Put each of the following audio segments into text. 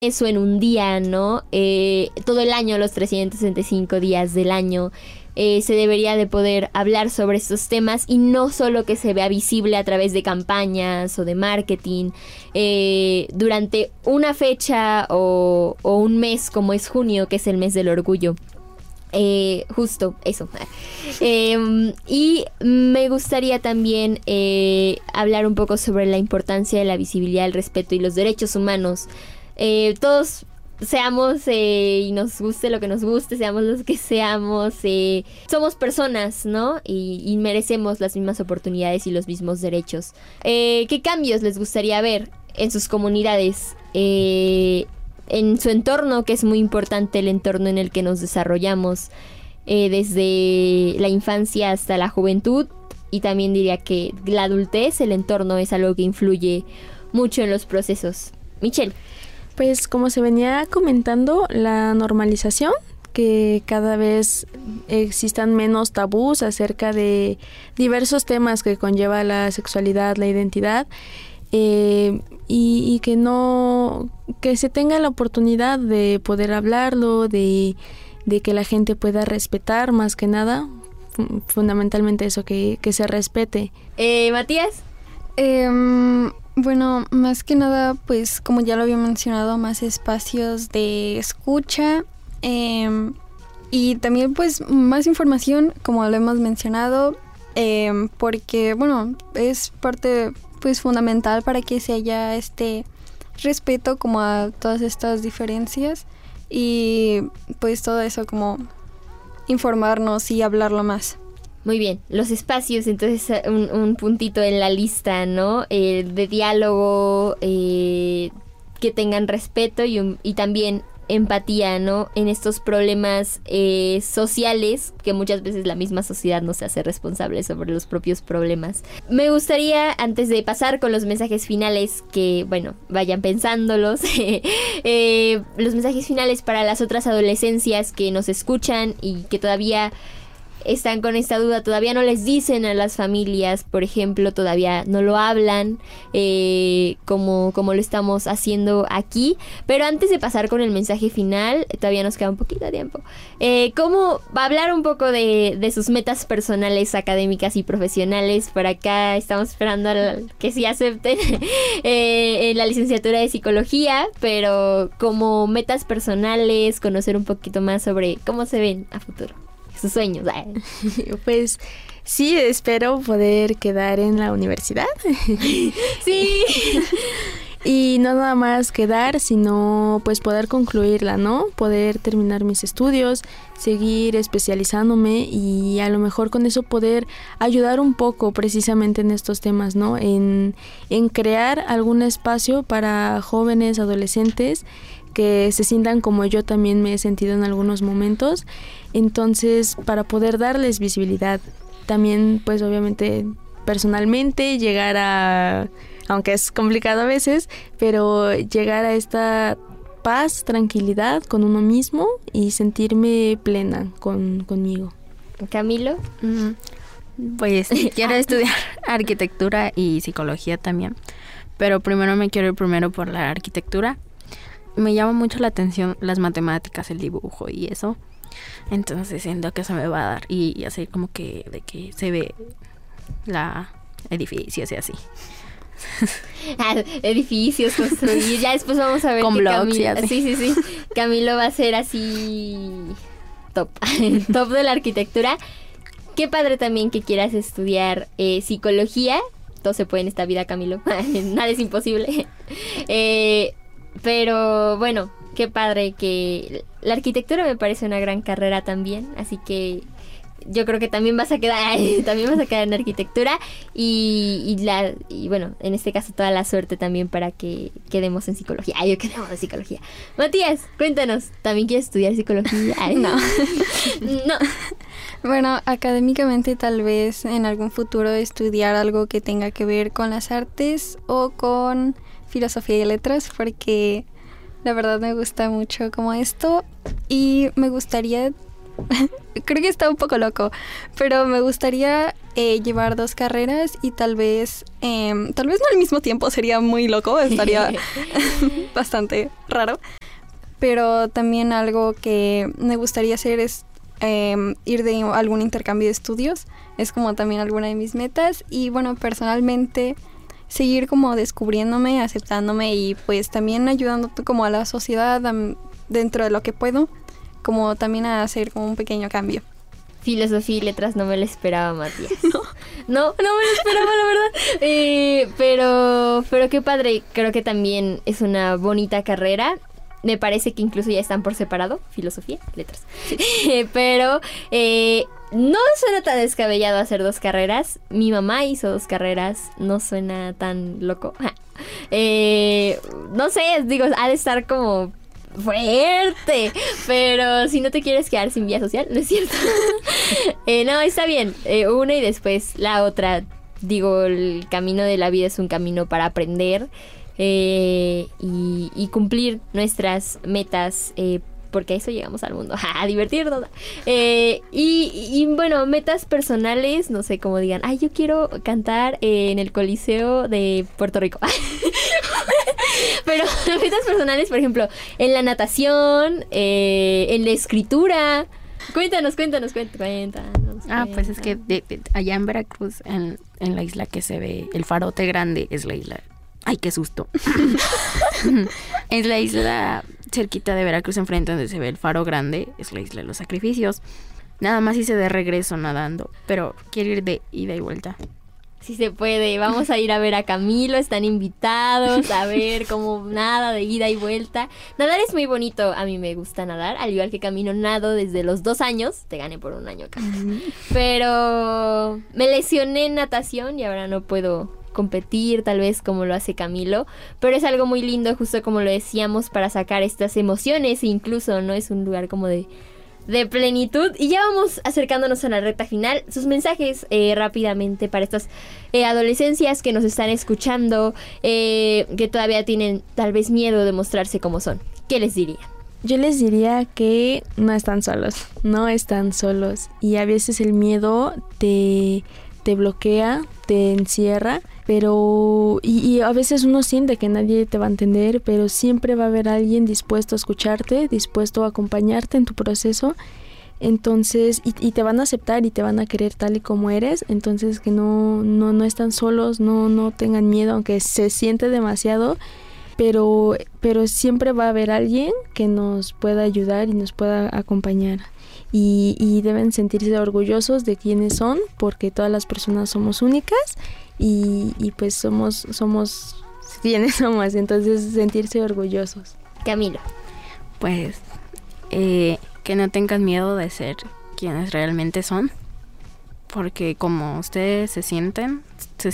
eso en un día, ¿no? Todo el año, los 365 días del año, se debería de poder hablar sobre estos temas y no solo que se vea visible a través de campañas o de marketing durante una fecha o un mes como es junio, que es el mes del orgullo. Justo eso. Y me gustaría también hablar un poco sobre la importancia de la visibilidad, el respeto y los derechos humanos. Todos seamos y nos guste lo que nos guste, seamos los que seamos, somos personas, ¿no? Y merecemos las mismas oportunidades y los mismos derechos. ¿Qué cambios les gustaría ver en sus comunidades? En su entorno, que es muy importante, el entorno en el que nos desarrollamos desde la infancia hasta la juventud, y también diría que la adultez, el entorno es algo que influye mucho en los procesos. Michelle. Pues como se venía comentando, la normalización, que cada vez existan menos tabús acerca de diversos temas que conlleva la sexualidad, la identidad, y que se tenga la oportunidad de poder hablarlo, de que la gente pueda respetar más que nada, fundamentalmente eso, que se respete. Matías. Bueno, más que nada, pues como ya lo había mencionado, más espacios de escucha y también pues más información, como lo hemos mencionado, porque bueno, es parte pues fundamental para que se haya este respeto como a todas estas diferencias y pues todo eso, como informarnos y hablarlo más. Muy bien, los espacios, entonces un puntito en la lista, ¿no? De diálogo, que tengan respeto y también empatía, ¿no? En estos problemas sociales que muchas veces la misma sociedad no se hace responsable sobre los propios problemas. Me gustaría, antes de pasar con los mensajes finales, que, bueno, vayan pensándolos, los mensajes finales para las otras adolescencias que nos escuchan y que todavía están con esta duda, todavía no les dicen a las familias, por ejemplo, todavía no lo hablan como lo estamos haciendo aquí. Pero antes de pasar con el mensaje final, todavía nos queda un poquito de tiempo. ¿Cómo va a hablar un poco de sus metas personales, académicas y profesionales? Por acá estamos esperando que sí acepten la licenciatura de psicología, pero como metas personales, conocer un poquito más sobre cómo se ven a futuro. Sus sueños. Pues sí, espero poder quedar en la universidad. Sí. Y no nada más quedar, sino pues poder concluirla, ¿no? Poder terminar mis estudios, seguir especializándome y a lo mejor con eso poder ayudar un poco precisamente en estos temas, ¿no? En crear algún espacio para jóvenes, adolescentes que se sientan como yo también me he sentido en algunos momentos. Entonces, para poder darles visibilidad, también pues obviamente personalmente llegar a, aunque es complicado a veces, pero llegar a esta paz, tranquilidad con uno mismo y sentirme plena conmigo. Camilo. Pues quiero estudiar arquitectura y psicología también, pero primero me quiero ir por la arquitectura. Me llama mucho la atención las matemáticas, el dibujo y eso. Entonces siento que eso me va a dar. Y así como que de que se ve la edificios y así. Edificios, construir. Ya después vamos a ver con que blogs y así. Sí. Camilo va a ser así top. Top de la arquitectura. Qué padre también que quieras estudiar psicología. Todo se puede en esta vida, Camilo. Nada es imposible. Pero bueno, qué padre que la arquitectura me parece una gran carrera también, así que yo creo que también vas a quedar en arquitectura y bueno, en este caso toda la suerte también para que quedemos en psicología. Yo quedemos en psicología. Matías, cuéntanos, ¿también quieres estudiar psicología? No. Bueno, académicamente tal vez en algún futuro estudiar algo que tenga que ver con las artes o con filosofía y letras, porque la verdad me gusta mucho como esto y me gustaría creo que está un poco loco, pero me gustaría llevar 2 carreras y tal vez no al mismo tiempo, sería muy loco, estaría bastante raro, pero también algo que me gustaría hacer es ir de algún intercambio de estudios, es como también alguna de mis metas y bueno, personalmente seguir como descubriéndome, aceptándome y pues también ayudando como a la sociedad dentro de lo que puedo, como también a hacer como un pequeño cambio. Filosofía y letras no me lo esperaba, Matías. No me lo esperaba, la verdad. Pero qué padre, creo que también es una bonita carrera. Me parece que incluso ya están por separado, filosofía, letras. Pero no suena tan descabellado hacer 2 carreras. Mi mamá hizo 2 carreras, no suena tan loco. No sé, digo, ha de estar como fuerte, pero si no te quieres quedar sin vida social, ¿no es cierto? No, está bien, una y después la otra. Digo, el camino de la vida es un camino para aprender y cumplir nuestras metas, porque a eso llegamos al mundo, a divertirnos. Y bueno, metas personales, no sé cómo digan, ay, yo quiero cantar en el Coliseo de Puerto Rico. Pero metas personales, por ejemplo, en la natación, en la escritura. Cuéntanos. Pues es que allá en Veracruz, en la isla que se ve, el farote grande es la isla. ¡Ay, qué susto! Es la isla cerquita de Veracruz, enfrente donde se ve el faro grande, es la isla de los sacrificios. Nada más hice de regreso nadando, pero quiero ir de ida y vuelta. Sí se puede, vamos a ir a ver a Camilo, están invitados a ver cómo nada de ida y vuelta. Nadar es muy bonito, a mí me gusta nadar, al igual que Camilo nado desde los 2 años, te gané por 1 año acá. Pero me lesioné en natación y ahora no puedo competir tal vez como lo hace Camilo, pero es algo muy lindo, justo como lo decíamos, para sacar estas emociones e incluso, ¿no? Es un lugar como de plenitud. Y ya vamos acercándonos a la recta final. Sus mensajes rápidamente para estas adolescencias que nos están escuchando, que todavía tienen tal vez miedo de mostrarse como son. ¿Qué les diría? Yo les diría que no están solos y a veces el miedo te bloquea, te encierra, pero y a veces uno siente que nadie te va a entender, pero siempre va a haber alguien dispuesto a escucharte, dispuesto a acompañarte en tu proceso. Entonces, y te van a aceptar y te van a querer tal y como eres. Entonces, que no están solos, no tengan miedo, aunque se siente demasiado, pero siempre va a haber alguien que nos pueda ayudar y nos pueda acompañar. Y deben sentirse orgullosos de quiénes son, porque todas las personas somos únicas y pues somos quienes somos, entonces sentirse orgullosos. Camilo. Pues que no tengan miedo de ser quienes realmente son, porque como ustedes se sientan,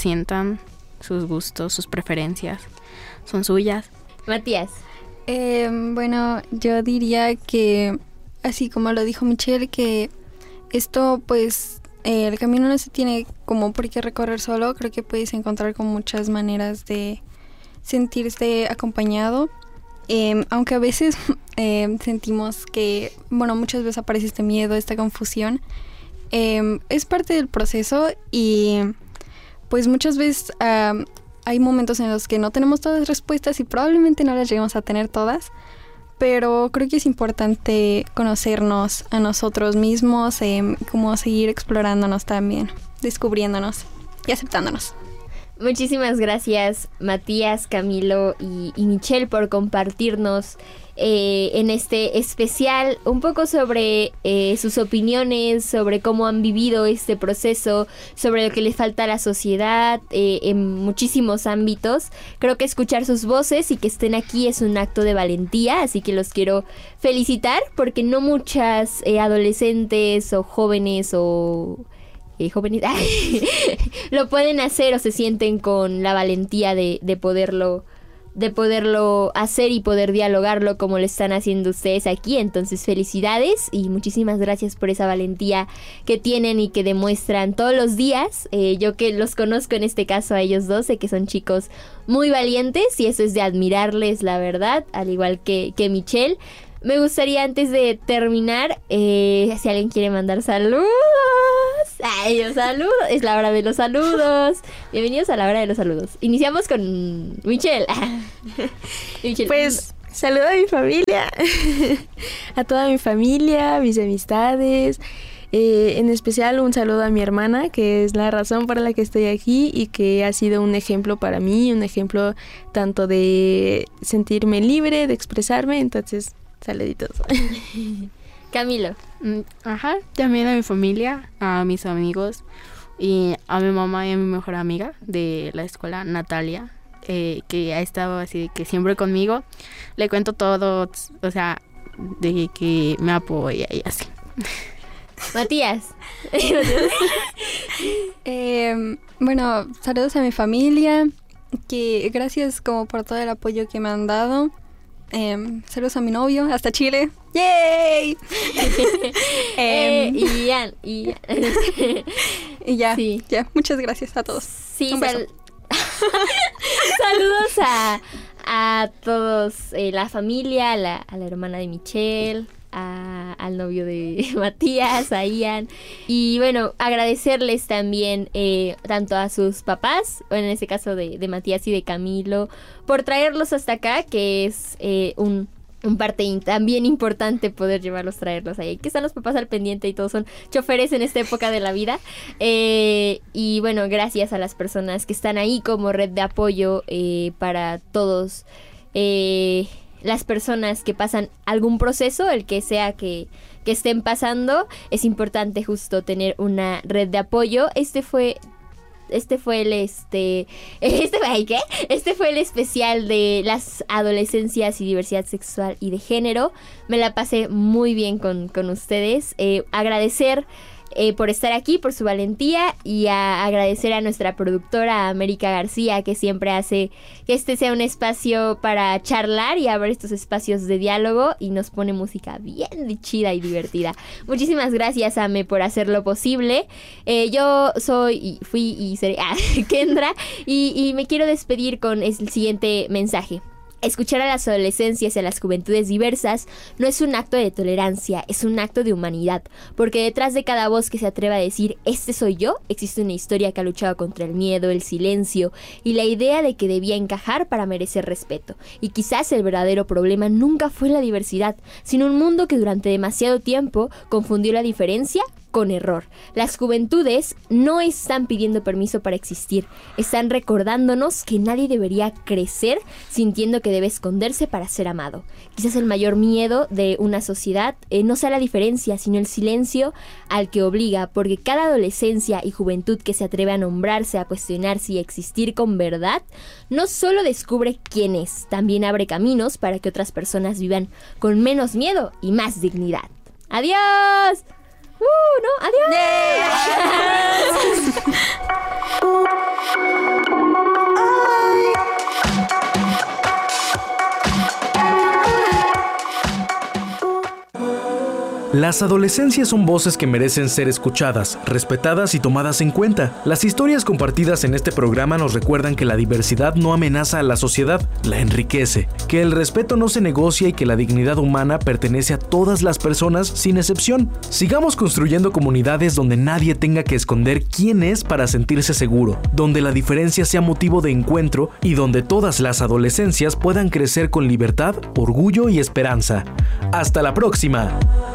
sus gustos, sus preferencias son suyas. Matías. Bueno, yo diría que así como lo dijo Michelle, que esto pues el camino no se tiene como por qué recorrer solo. Creo que puedes encontrar con muchas maneras de sentirse acompañado, aunque a veces sentimos que, bueno, muchas veces aparece este miedo, esta confusión. Es parte del proceso y pues muchas veces hay momentos en los que no tenemos todas las respuestas y probablemente no las lleguemos a tener todas. Pero creo que es importante conocernos a nosotros mismos, como seguir explorándonos también, descubriéndonos y aceptándonos. Muchísimas gracias, Matías, Camilo y Michelle, por compartirnos en este especial un poco sobre sus opiniones, sobre cómo han vivido este proceso, sobre lo que les falta a la sociedad en muchísimos ámbitos. Creo que escuchar sus voces y que estén aquí es un acto de valentía, así que los quiero felicitar porque no muchas adolescentes o jóvenes o jóvenes lo pueden hacer o se sienten con la valentía de poderlo hacer y poder dialogarlo como lo están haciendo ustedes aquí. Entonces, felicidades y muchísimas gracias por esa valentía que tienen y que demuestran todos los días. Yo que los conozco en este caso a ellos dos, sé que son chicos muy valientes y eso es de admirarles, la verdad, al igual que Michelle. me gustaría antes de terminar, si alguien quiere mandar saludos. ¡Ay, los saludos! Es la hora de los saludos. Bienvenidos a la hora de los saludos. Iniciamos con Michelle. Michelle. Pues, saludo a mi familia. A toda mi familia, mis amistades. En especial un saludo a mi hermana, que es la razón por la que estoy aquí y que ha sido un ejemplo para mí, un ejemplo tanto de sentirme libre, de expresarme. Entonces, saluditos. Camilo. También a mi familia, a mis amigos y a mi mamá y a mi mejor amiga de la escuela, Natalia, que ha estado así, que siempre conmigo. Le cuento todo, o sea, de que me apoya y así. Matías. Bueno, saludos a mi familia, que gracias como por todo el apoyo que me han dado. Saludos a mi novio, hasta Chile. ¡Yay! Y ya, sí. Ya, muchas gracias a todos. Sí, un beso. Saludos a todos, la familia, a la hermana de Michelle, al novio de Matías, a Ian. Y bueno, agradecerles también tanto a sus papás, o en este caso de Matías y de Camilo, por traerlos hasta acá, que es un parte también importante poder traerlos ahí. Que están los papás al pendiente y todos son choferes en esta época de la vida. Y bueno, gracias a las personas que están ahí como red de apoyo para todos. Las personas que pasan algún proceso, el que sea que estén pasando, es importante justo tener una red de apoyo. Este fue el especial de las adolescencias y diversidad sexual y de género. Me la pasé muy bien con ustedes. Agradecer por estar aquí, por su valentía, y agradecer a nuestra productora América García, que siempre hace que este sea un espacio para charlar y abrir estos espacios de diálogo, y nos pone música bien chida y divertida. Muchísimas gracias, Ame, por hacerlo posible. Yo fui y seré Kendra, y me quiero despedir con el siguiente mensaje. Escuchar a las adolescencias y a las juventudes diversas no es un acto de tolerancia, es un acto de humanidad, porque detrás de cada voz que se atreva a decir "este soy yo", existe una historia que ha luchado contra el miedo, el silencio y la idea de que debía encajar para merecer respeto. Y quizás el verdadero problema nunca fue la diversidad, sino un mundo que durante demasiado tiempo confundió la diferencia con error. Las juventudes no están pidiendo permiso para existir, están recordándonos que nadie debería crecer sintiendo que debe esconderse para ser amado. Quizás el mayor miedo de una sociedad no sea la diferencia, sino el silencio al que obliga, porque cada adolescencia y juventud que se atreve a nombrarse, a cuestionarse y a existir con verdad, no solo descubre quién es, también abre caminos para que otras personas vivan con menos miedo y más dignidad. ¡Adiós! ¿No? ¡Adiós! Las adolescencias son voces que merecen ser escuchadas, respetadas y tomadas en cuenta. Las historias compartidas en este programa nos recuerdan que la diversidad no amenaza a la sociedad, la enriquece, que el respeto no se negocia y que la dignidad humana pertenece a todas las personas sin excepción. Sigamos construyendo comunidades donde nadie tenga que esconder quién es para sentirse seguro, donde la diferencia sea motivo de encuentro y donde todas las adolescencias puedan crecer con libertad, orgullo y esperanza. ¡Hasta la próxima!